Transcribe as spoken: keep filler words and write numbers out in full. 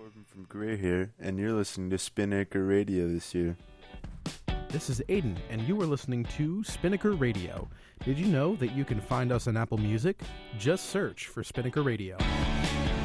Corbin from Gray here, and you're listening to Spinnaker Radio this year. This is Aiden, and you are listening to Spinnaker Radio. Did you know that you can find us on Apple Music? Just search for Spinnaker Radio.